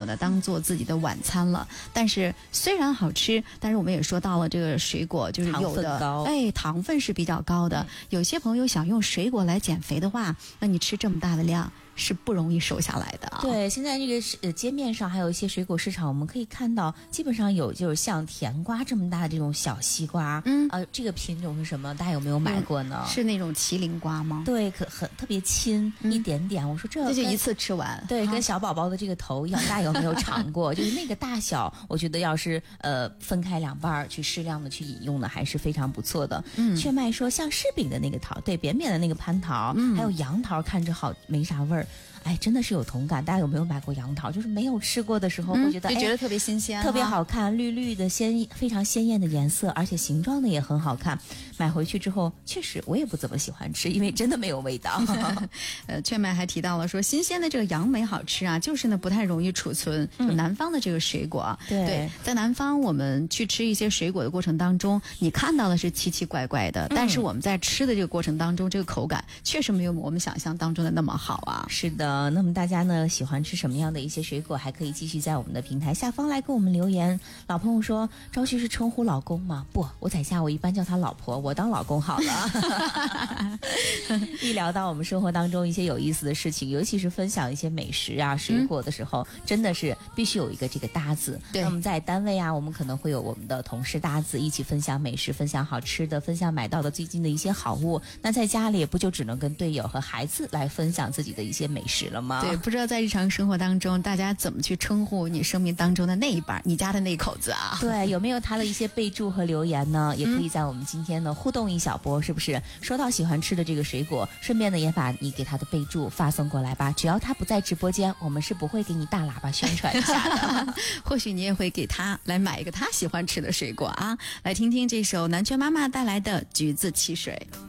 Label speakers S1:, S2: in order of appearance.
S1: 呢当做自己的晚餐了。但是虽然好吃，但是我们也说到了这个水果就是有的糖分是比较高的，有些朋友想用水果来减肥的话，那你吃这么大的量是不容易瘦下来的。
S2: 对，现在这个街面上还有一些水果市场，我们可以看到基本上有就是像甜瓜这么大的这种小西瓜，这个品种是什么？大家有没有买过呢？
S1: 是那种麒麟瓜吗？
S2: 对，特别轻，一点点。我说这
S1: 就一次吃完，
S2: 对，跟小宝宝的这个头一样。大家有没有尝过？就是那个大小，我觉得要是分开两半去适量的去饮用呢，还是非常不错的。雀麦说像柿饼的那个桃，对，扁扁的那个蟠桃，还有杨桃，看着好没啥味儿。哎，真的是有同感。大家有没有买过杨桃？就是没有吃过的时候，会觉得
S1: 就觉得特别新鲜，
S2: 特别好看，绿绿的非常鲜艳的颜色，而且形状呢也很好看。买回去之后，确实我也不怎么喜欢吃，因为真的没有味道。
S1: 雀麦还提到了说，新鲜的这个杨梅好吃啊，就是呢不太容易储存。南方的这个水果，对，在南方我们去吃一些水果的过程当中，你看到的是奇奇怪怪的，但是我们在吃的这个过程当中，这个口感确实没有我们想象当中的那么好啊。
S2: 是的。那么大家呢喜欢吃什么样的一些水果，还可以继续在我们的平台下方来给我们留言。老朋友说，朝旭是称呼老公吗？不，我在家我一般叫他老婆，我当老公好了。一聊到我们生活当中一些有意思的事情，尤其是分享一些美食啊水果的时候，真的是必须有一个这个搭子。对，那么在单位啊，我们可能会有我们的同事搭子一起分享美食，分享好吃的，分享买到的最近的一些好物。那在家里不就只能跟队友和孩子来分享自己的一些美食了吗？
S1: 对，不知道在日常生活当中大家怎么去称呼你生命当中的那一半，你家的那口子啊？
S2: 对，有没有他的一些备注和留言呢？也可以在我们今天呢互动一小波，是不是？说到喜欢吃的这个水果，顺便呢也把你给他的备注发送过来吧。只要他不在直播间，我们是不会给你大喇叭宣传一下的。
S1: 或许你也会给他来买一个他喜欢吃的水果啊。来听听这首南拳妈妈带来的《橘子汽水》。